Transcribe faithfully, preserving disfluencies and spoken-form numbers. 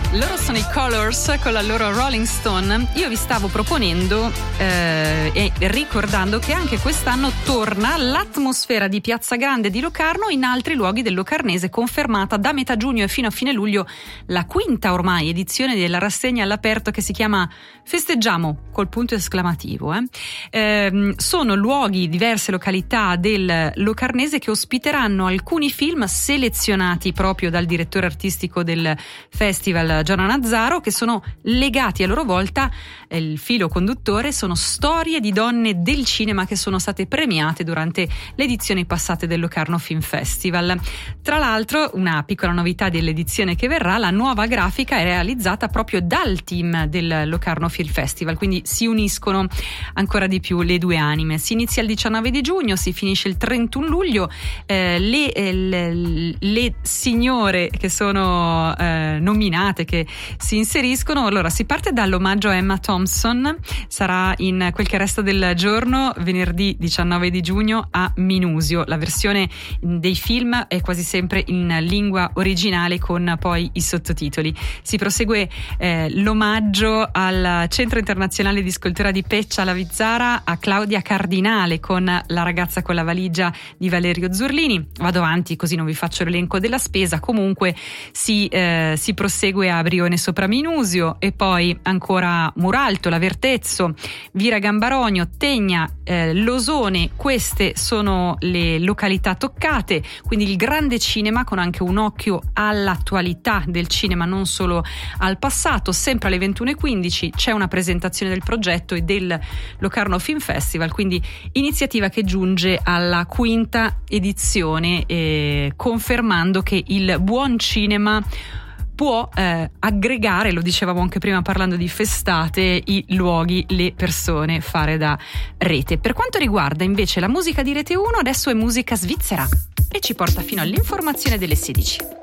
Loro sono i Colors con la loro Rolling Stone. Io vi stavo proponendo eh, e ricordando che anche quest'anno torna l'atmosfera di Piazza Grande di Locarno in altri luoghi del Locarnese, confermata da metà giugno e fino a fine luglio la quinta ormai edizione della rassegna all'aperto che si chiama Festeggiamo col punto esclamativo. Eh. Eh, sono luoghi, diverse località del Locarnese che ospiteranno alcuni film selezionati proprio dal direttore artistico del festival Gianna Nazzaro, che sono legati a loro volta, eh, il filo conduttore sono storie di donne del cinema che sono state premiate durante le edizioni passate del Locarno Film Festival. Tra l'altro, una piccola novità dell'edizione che verrà: la nuova grafica è realizzata proprio dal team del Locarno Film Festival, quindi si uniscono ancora di più le due anime. Si inizia il diciannove di giugno, si finisce il trentuno luglio. Eh, le, eh, le, le signore che sono eh, nominate, che si inseriscono, allora si parte dall'omaggio a Emma Thompson, sarà in quel che resta del giorno, venerdì diciannove di giugno a Minusio. La versione dei film è quasi sempre in lingua originale con poi i sottotitoli. Si prosegue eh, l'omaggio al Centro Internazionale di Scultura di Peccia alla Vizzara, a Claudia Cardinale con La ragazza con la valigia di Valerio Zurlini. Vado avanti così non vi faccio l'elenco della spesa. Comunque si, eh, si prosegue a Brione sopra Minusio e poi ancora Muralto, Lavertezzo, Vira Gambarogno, Tegna, eh, Losone. Queste sono le località toccate, quindi il grande cinema con anche un occhio all'attualità del cinema, non solo al passato. Sempre alle ventuno e quindici c'è una presentazione del progetto e del Locarno Film Festival, quindi iniziativa che giunge alla quinta edizione, eh, confermando che il buon cinema può eh, aggregare, lo dicevamo anche prima parlando di festate, i luoghi, le persone, fare da rete. Per quanto riguarda invece la musica di Rete uno, adesso è musica svizzera e ci porta fino all'informazione delle sedici.